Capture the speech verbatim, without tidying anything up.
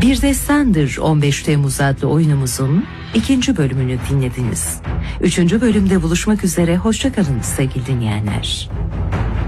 Bir Destandır on beş Temmuz adlı oyunumuzun ikinci bölümünü dinlediniz. Üçüncü bölümde buluşmak üzere, hoşça kalın sevgili dinleyenler.